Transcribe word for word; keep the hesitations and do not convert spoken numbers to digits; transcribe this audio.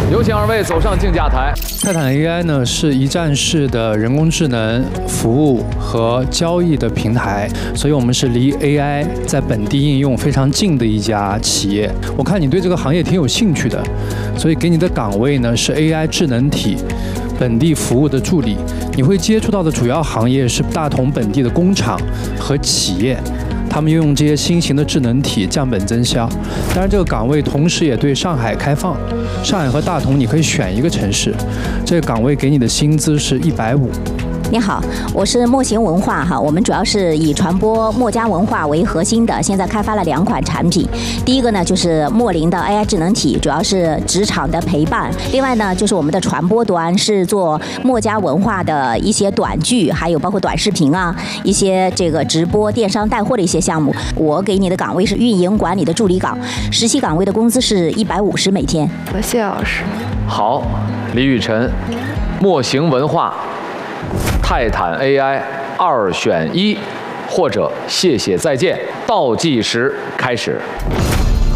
有请二位走上竞价台。 泰坦 A I 呢是一站式的人工智能服务和交易的平台，所以我们是离 A I 在本地应用非常近的一家企业。我看你对这个行业挺有兴趣的，所以给你的岗位呢是 A I 智能体本地服务的助理。你会接触到的主要行业是大同本地的工厂和企业。 他们用这些新型的智能体降本增效，当然这个岗位同时也对上海开放，上海和大同你可以选一个城市，这个岗位给你的薪资是一百五。 你好，我是墨行文化哈，我们主要是以传播墨家文化为核心的，现在开发了两款产品。第一个呢就是墨灵的 A I 智能体，主要是职场的陪伴；另外呢就是我们的传播端是做墨家文化的一些短剧，还有包括短视频啊，一些这个直播、电商带货的一些项目。我给你的岗位是运营管理的助理岗，实习岗位的工资是一百五十每天。 谢谢老师。 好，李雨辰，墨行文化。 泰坦 A I 二选一，或者谢谢再见，倒计时开始。